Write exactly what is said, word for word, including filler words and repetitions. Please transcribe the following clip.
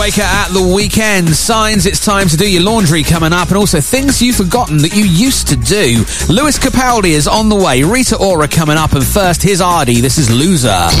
Waker at the weekend. Signs it's time to do your laundry coming up, and also things you've forgotten that you used to do. Lewis Capaldi is on the way. Rita Ora coming up, and first, here's Ardy. This is Loser.